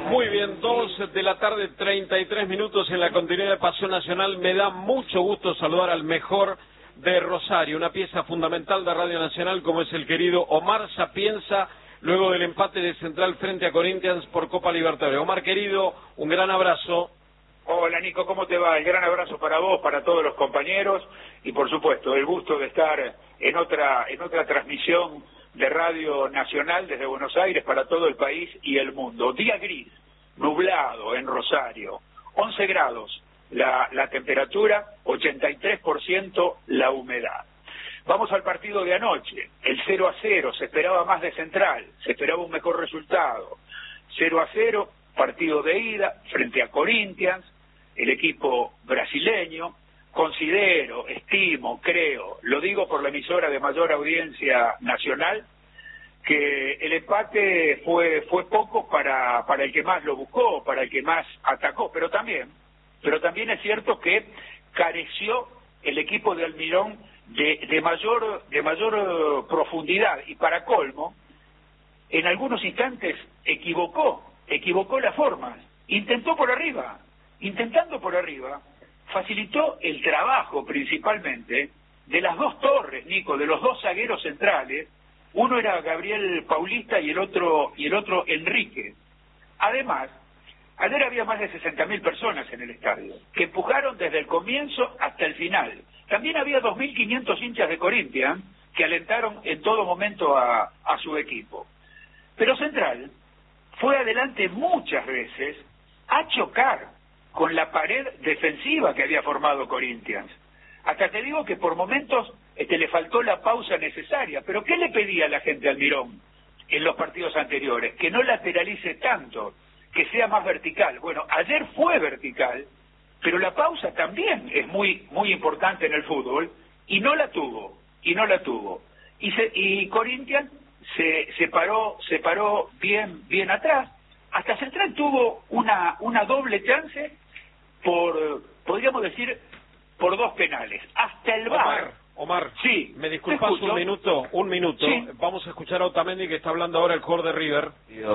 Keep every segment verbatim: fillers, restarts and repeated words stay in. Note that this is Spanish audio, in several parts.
Muy bien, dos de la tarde, treinta y tres minutos en la continuidad de Pasión Nacional. Me da mucho gusto saludar al mejor de Rosario, una pieza fundamental de Radio Nacional como es el querido Omar Sapienza, luego del empate de Central frente a Corinthians por Copa Libertadores. Omar, querido, un gran abrazo. Hola Nico, ¿cómo te va? El gran abrazo para vos, para todos los compañeros y por supuesto el gusto de estar en otra, en otra transmisión de Radio Nacional desde Buenos Aires para todo el país y el mundo. Día gris, nublado en Rosario, once grados la, la temperatura, ochenta y tres por ciento la humedad. Vamos al partido de anoche, el cero a cero, se esperaba más de Central, se esperaba un mejor resultado. cero a cero, partido de ida frente a Corinthians, el equipo brasileño. Considero, estimo, creo, lo digo por la emisora de mayor audiencia nacional, que el empate fue fue poco para para el que más lo buscó, para el que más atacó, pero también, pero también es cierto que careció el equipo de Almirón de, de mayor de mayor profundidad y para colmo, en algunos instantes equivocó, equivocó las formas, intentó por arriba, intentando por arriba. Facilitó el trabajo principalmente de las dos torres, Nico, de los dos zagueros centrales. Uno era Gabriel Paulista y el otro y el otro Enrique. Además, ayer había más de sesenta mil personas en el estadio, que empujaron desde el comienzo hasta el final. También había dos mil quinientos hinchas de Corinthians que alentaron en todo momento a, a su equipo. Pero Central fue adelante muchas veces a chocar con la pared defensiva que había formado Corinthians. Hasta te digo que por momentos este, le faltó la pausa necesaria. ¿Pero qué le pedía la gente a Almirón en los partidos anteriores? Que no lateralice tanto, que sea más vertical. Bueno, ayer fue vertical, pero la pausa también es muy muy importante en el fútbol, y no la tuvo, y no la tuvo. Y, se, y Corinthians se, se, paró, se paró bien, bien atrás. Hasta Central tuvo una, una doble chance por, podríamos decir, por dos penales. Hasta el V A R. Omar, Omar, sí, me disculpas un minuto, un minuto. Sí. Vamos a escuchar a Otamendi, que está hablando ahora el jugador de River.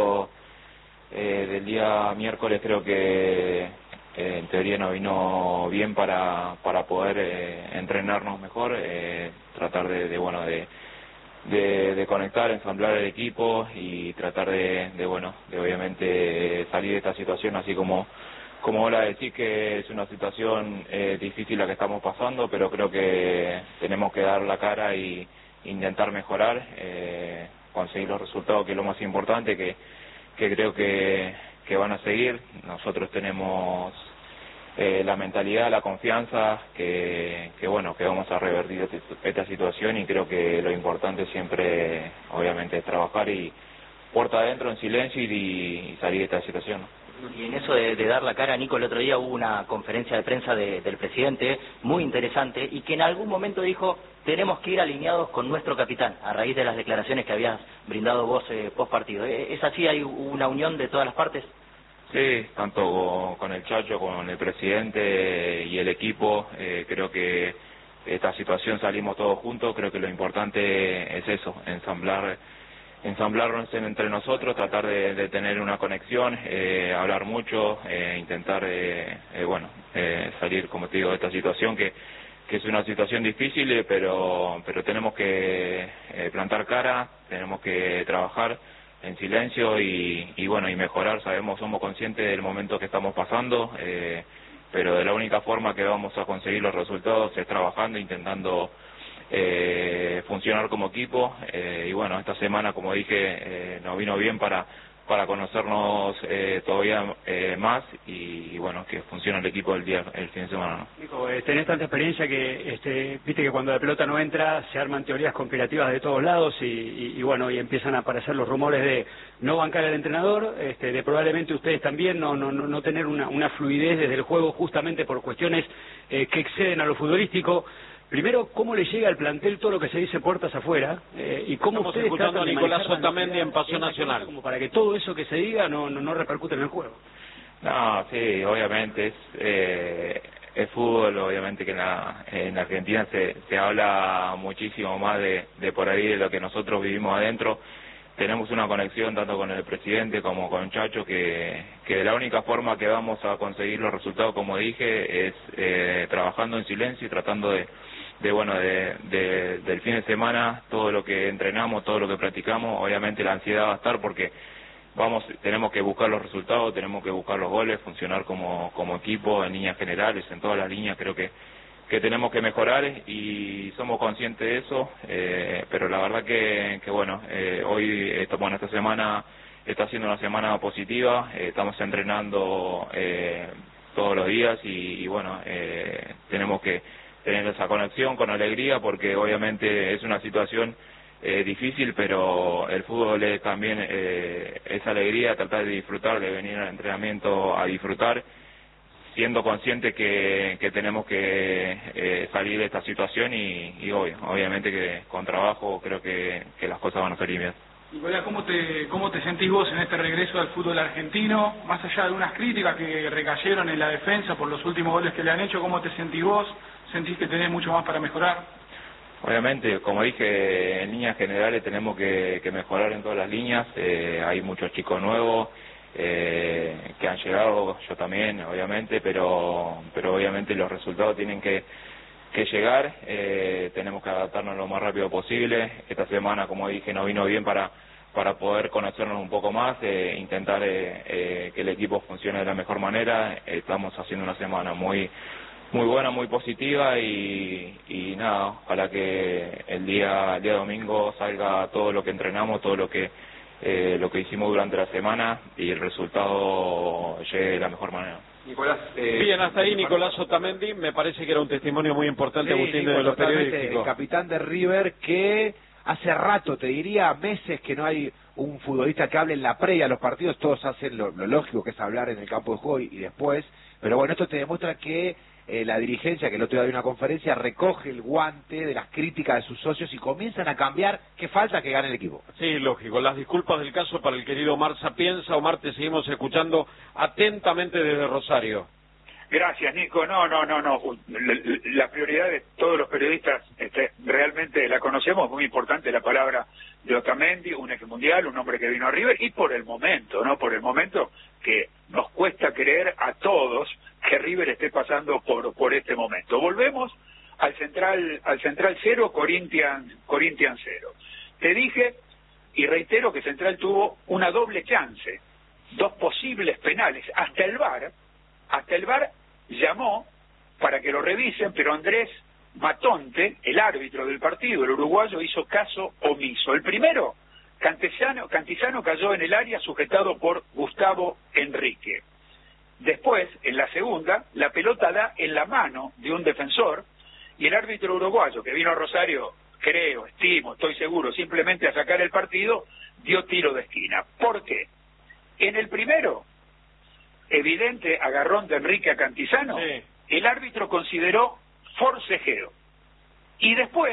Eh, del día miércoles creo que eh, en teoría nos vino bien para para poder eh, entrenarnos mejor, eh, tratar de, de bueno de De, de conectar, ensamblar el equipo y tratar de, de bueno, de obviamente salir de esta situación, así como como ahora decís que es una situación eh, difícil la que estamos pasando, pero creo que tenemos que dar la cara y intentar mejorar, eh, conseguir los resultados, que es lo más importante, que, que creo que, que van a seguir. Nosotros tenemos Eh, la mentalidad, la confianza, que, que bueno, que vamos a revertir esta situación, y creo que lo importante siempre, obviamente, es trabajar y puerta adentro en silencio y, y salir de esta situación, ¿no? Y en eso de, de dar la cara, Nico, el otro día hubo una conferencia de prensa de, del presidente muy interesante, y que en algún momento dijo: tenemos que ir alineados con nuestro capitán, a raíz de las declaraciones que habías brindado vos eh, post partido. ¿Es así? ¿Hay una unión de todas las partes? Sí, tanto con el Chacho, con el presidente y el equipo. Eh, creo que esta situación salimos todos juntos. Creo que lo importante es eso, ensamblar, ensamblarnos entre nosotros, tratar de, de tener una conexión, eh, hablar mucho, eh, intentar, eh, eh, bueno, eh, salir, como te digo, de esta situación que que es una situación difícil, eh, pero pero tenemos que eh, plantar cara, tenemos que trabajar en silencio y, y bueno, y mejorar. Sabemos, somos conscientes del momento que estamos pasando, eh, pero de la única forma que vamos a conseguir los resultados es trabajando, intentando eh, funcionar como equipo, eh, y bueno, esta semana, como dije, eh, nos vino bien para para conocernos eh, todavía eh, más y, y bueno, que funcione el equipo el día el fin de semana, ¿no? Nico, eh, tenés tanta experiencia que este, viste que cuando la pelota no entra se arman teorías conspirativas de todos lados y, y, y bueno, y empiezan a aparecer los rumores de no bancar al entrenador, este, de probablemente ustedes también no no no tener una, una fluidez desde el juego justamente por cuestiones eh, que exceden a lo futbolístico. Primero, ¿cómo le llega al plantel todo lo que se dice puertas afuera? Eh, y cómo Estamos ustedes escuchando a Nicolás Otamendi en Pasión esa Nacional. Como para que todo eso que se diga no no, no repercute en el juego. No, sí, obviamente es eh, es fútbol. Obviamente que en la, en Argentina se, se habla muchísimo más de, de por ahí de lo que nosotros vivimos adentro, tenemos una conexión tanto con el presidente como con Chacho, que, que la única forma que vamos a conseguir los resultados, como dije, es eh, trabajando en silencio y tratando de, de bueno, de, de, del fin de semana, todo lo que entrenamos, todo lo que practicamos. Obviamente la ansiedad va a estar porque vamos, tenemos que buscar los resultados, tenemos que buscar los goles, funcionar como, como equipo en líneas generales, en todas las líneas. Creo que que tenemos que mejorar y somos conscientes de eso, eh, pero la verdad que, que bueno, eh, hoy, esto, bueno, esta semana está siendo una semana positiva, eh, estamos entrenando eh, todos los días y, y bueno, eh, tenemos que tener esa conexión con alegría porque obviamente es una situación eh, difícil, pero el fútbol es también eh, esa alegría, tratar de disfrutar, de venir al entrenamiento a disfrutar, siendo consciente que, que tenemos que eh, salir de esta situación y, y hoy, obviamente que con trabajo creo que, que las cosas van a salir bien. Nicolás, ¿cómo te, ¿cómo te sentís vos en este regreso al fútbol argentino? Más allá de unas críticas que recayeron en la defensa por los últimos goles que le han hecho, ¿cómo te sentís vos? ¿Sentís que tenés mucho más para mejorar? Obviamente, como dije, en líneas generales tenemos que, que mejorar en todas las líneas, eh, hay muchos chicos nuevos, Eh, que han llegado, yo también, obviamente, pero pero obviamente los resultados tienen que, que llegar, eh, tenemos que adaptarnos lo más rápido posible. Esta semana, como dije, no vino bien para para poder conocernos un poco más, eh, intentar eh, eh, que el equipo funcione de la mejor manera. Estamos haciendo una semana muy muy buena, muy positiva y, y nada, ojalá que el día, el día domingo salga todo lo que entrenamos, todo lo que Eh, lo que hicimos durante la semana y el resultado llegue de la mejor manera. Nicolás, eh, bien, hasta ahí Nicolás Otamendi, me parece que era un testimonio muy importante, sí, Agustín, Nico, de los totalmente, periodísticos. el capitán de River, que hace rato, te diría meses, que no hay un futbolista que hable en la previa a los partidos. Todos hacen lo, lo lógico, que es hablar en el campo de juego y, y después, pero bueno, esto te demuestra que eh, la dirigencia, que el otro día de una conferencia, recoge el guante de las críticas de sus socios y comienzan a cambiar. ¿Qué falta? Que gane el equipo. Sí, lógico. Las disculpas del caso para el querido Omar Sapienza. Omar, te seguimos escuchando atentamente desde Rosario. Gracias, Nico. No, no, no, no. La, la prioridad de todos los periodistas este, realmente la conocemos. Muy importante la palabra de Otamendi, un ex mundial, un hombre que vino a River, y por el momento, ¿no? Por el momento que nos cuesta creer a todos que River esté pasando por por este momento. Volvemos al central al central cero, Corinthians Corinthians cero. Te dije y reitero que Central tuvo una doble chance, dos posibles penales. Hasta el V A R, hasta el V A R llamó para que lo revisen, pero Andrés Matonte, el árbitro del partido, el uruguayo, hizo caso omiso. El primero, Cantizano, Cantizano cayó en el área sujetado por Gustavo Enrique. Después, en la segunda, la pelota da en la mano de un defensor y el árbitro uruguayo, que vino a Rosario, creo, estimo, estoy seguro, simplemente a sacar el partido, dio tiro de esquina. ¿Por qué? En el primero, evidente agarrón de Enrique a Cantizano, sí, el árbitro consideró forcejeo. Y después,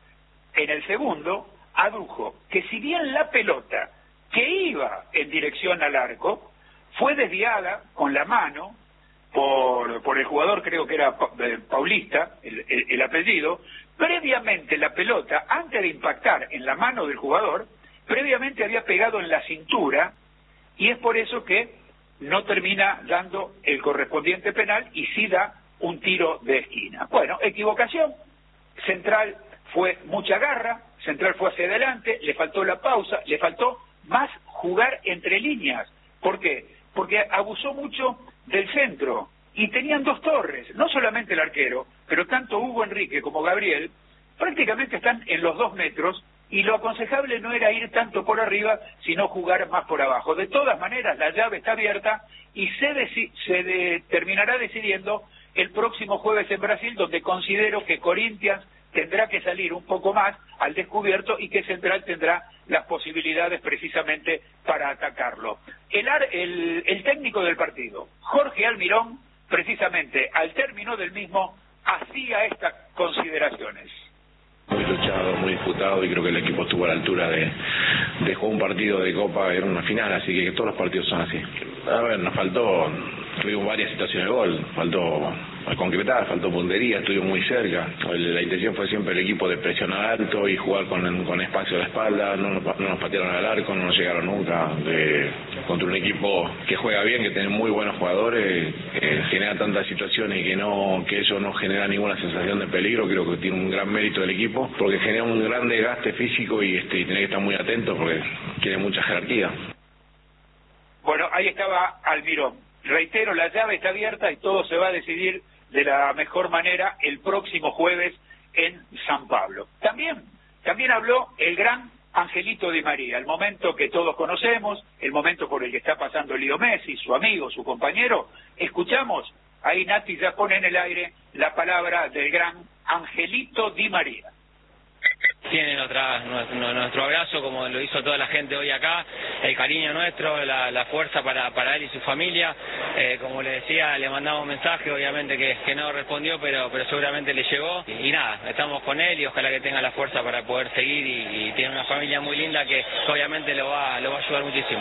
en el segundo, adujo que si bien la pelota que iba en dirección al arco fue desviada con la mano por, por el jugador, creo que era Paulista, el, el, el apellido, previamente la pelota, antes de impactar en la mano del jugador, previamente había pegado en la cintura, y es por eso que no termina dando el correspondiente penal y sí da un tiro de esquina. Bueno, equivocación. Central fue mucha garra, Central fue hacia adelante, le faltó la pausa, le faltó más jugar entre líneas. ¿Por qué? Porque abusó mucho del centro y tenían dos torres, no solamente el arquero, pero tanto Hugo Enrique como Gabriel prácticamente están en los dos metros y lo aconsejable no era ir tanto por arriba, sino jugar más por abajo. De todas maneras, la llave está abierta y se, deci- se de- terminará decidiendo el próximo jueves en Brasil, donde considero que Corinthians tendrá que salir un poco más al descubierto y que Central tendrá las posibilidades precisamente para atacarlo. El, ar- el, el técnico del partido, Jorge Almirón, precisamente al término del mismo, hacía estas consideraciones. Muy luchado, muy disputado, y creo que el equipo estuvo a la altura de, de jugar un partido de Copa en una final, así que todos los partidos son así. A ver, nos faltó, tuvimos varias situaciones de gol, faltó concretar, faltó puntería, estuvo muy cerca. La intención fue siempre el equipo de presionar alto y jugar con, con espacio a la espalda, no nos, no nos patearon al arco, no nos llegaron nunca. De, contra un equipo que juega bien, que tiene muy buenos jugadores, que genera tantas situaciones y que no que eso no genera ninguna sensación de peligro, creo que tiene un gran mérito del equipo, porque genera un gran desgaste físico y, este, y tiene que estar muy atento porque tiene mucha jerarquía. Bueno, ahí estaba Almirón. Reitero, la llave está abierta y todo se va a decidir de la mejor manera el próximo jueves en San Pablo. También, también habló el gran Angelito Di María, el momento que todos conocemos, el momento por el que está pasando Leo Messi, su amigo, su compañero. Escuchamos, ahí Nati ya pone en el aire la palabra del gran Angelito Di María. Tienen otra, nuestro, nuestro abrazo, como lo hizo toda la gente hoy acá, el cariño nuestro, la, la fuerza para, para él y su familia. Eh, como le decía, le mandamos un mensaje, obviamente que, que no respondió, pero, pero seguramente le llegó. Y, y nada, estamos con él y ojalá que tenga la fuerza para poder seguir y, y tiene una familia muy linda que obviamente lo va, lo va a ayudar muchísimo.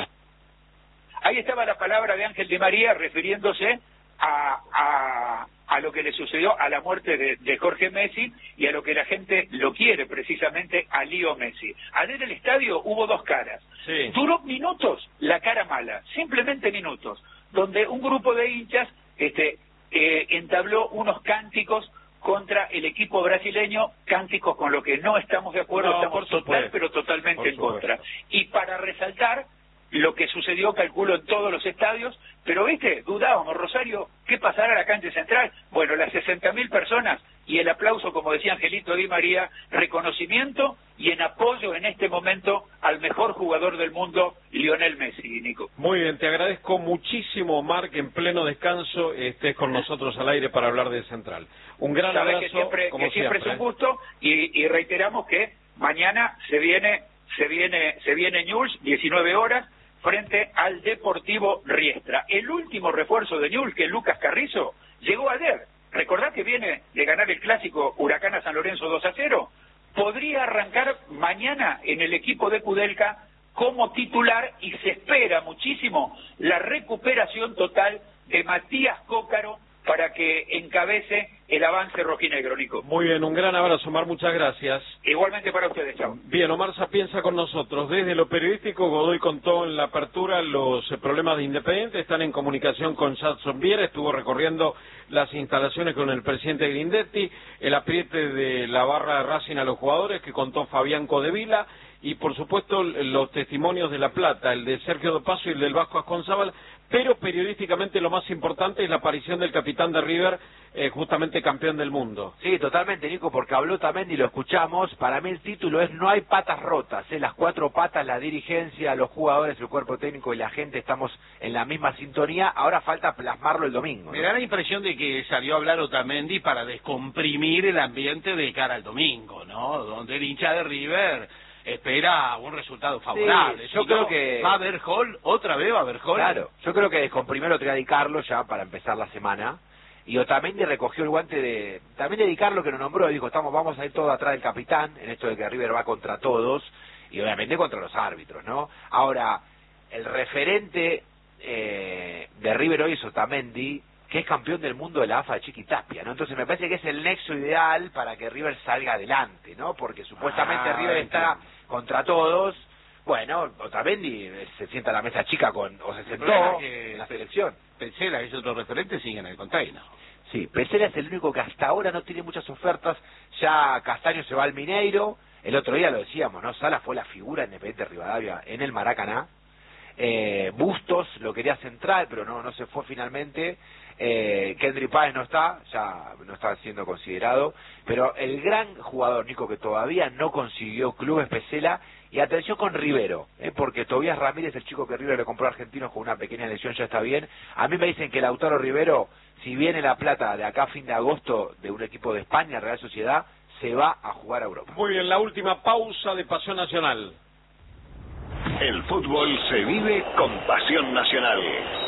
Ahí estaba la palabra de Ángel Di María refiriéndose a, a, a lo que le sucedió a la muerte de, de Jorge Messi y a lo que la gente lo quiere precisamente a Leo Messi. Ayer en el estadio hubo dos caras. Sí. Duró minutos la cara mala, simplemente minutos, donde un grupo de hinchas este, eh, entabló unos cánticos contra el equipo brasileño, cánticos con lo que no estamos de acuerdo, no, estamos total pero totalmente en contra. Y para resaltar lo que sucedió, calculo, en todos los estadios, pero viste, dudábamos, Rosario, ¿qué pasará a la cancha central? Bueno, las sesenta mil personas y el aplauso, como decía Angelito Di María, reconocimiento y en apoyo en este momento al mejor jugador del mundo, Lionel Messi, Nico. Muy bien, te agradezco muchísimo, Omar, que en pleno descanso estés con nosotros al aire para hablar de Central. Un gran Sabes abrazo, que siempre, como que siempre, siempre es un gusto y, y reiteramos que mañana se viene, se viene, se viene Newell's, diecinueve horas, frente al Deportivo Riestra. El último refuerzo de Newell's, que es Lucas Carrizo, llegó ayer. Recordad que viene de ganar el clásico Huracán a San Lorenzo dos a cero. Podría arrancar mañana en el equipo de Kudelka como titular y se espera muchísimo la recuperación total de Matías Cócaro para que encabece el avance rojinegro, Nico. Muy bien, un gran abrazo, Omar, muchas gracias. Igualmente para ustedes, chao. Bien, Omar Sapienza con nosotros. Desde lo periodístico, Godoy contó en la apertura los problemas de Independiente, están en comunicación con Jadson Viera, estuvo recorriendo las instalaciones con el presidente Grindetti, el apriete de la barra de Racing a los jugadores que contó Fabián Codevila, y por supuesto los testimonios de La Plata, el de Sergio Dopazo y el del Vasco Asconzábal, pero periodísticamente lo más importante es la aparición del capitán de River, eh, justamente campeón del mundo. Sí, totalmente, Nico, porque habló también y lo escuchamos. Para mí el título es No hay patas rotas, ¿eh? Las cuatro patas, la dirigencia, los jugadores, el cuerpo técnico y la gente estamos en la misma sintonía. Ahora falta plasmarlo el domingo, ¿no? Me da la impresión de que salió a hablar Otamendi para descomprimir el ambiente de cara al domingo, ¿no? Donde el hincha de River espera un resultado favorable. Sí, yo si creo no, que va a haber gol, otra vez va a haber gol. Claro, yo creo que descomprimió lo tenía Di Carlo ya para empezar la semana. Y Otamendi recogió el guante de... También de Di Carlo, que lo nombró, y dijo, estamos, vamos a ir todos atrás del capitán, en esto de que River va contra todos, y obviamente contra los árbitros, ¿no? Ahora, el referente eh, de River hoy es Otamendi, que es campeón del mundo de la A F A de Chiquitapia, ¿no? Entonces me parece que es el nexo ideal para que River salga adelante, ¿no? Porque supuestamente ah, River está contra todos. Bueno, Otamendi se sienta a la mesa chica con, o se sentó en la selección. Pesela es otro referente, sigue en el container. Sí, Pesela es el único que hasta ahora no tiene muchas ofertas. Ya Castaño se va al Mineiro. El otro día lo decíamos, ¿no? Sala fue la figura Independiente Rivadavia en el Maracaná. Eh, Bustos lo quería central, pero no no se fue finalmente. Eh, Kendry Páez no está, ya no está siendo considerado. Pero el gran jugador, Nico, que todavía no consiguió club es Pesela. Y atención con Rivero, ¿eh? Porque Tobías Ramírez, el chico que River le compró a Argentinos con una pequeña lesión, ya está bien. A mí me dicen que Lautaro Rivero, si viene la plata de acá a fin de agosto de un equipo de España, Real Sociedad, se va a jugar a Europa. Muy bien, la última pausa de Pasión Nacional. El fútbol se vive con Pasión Nacional.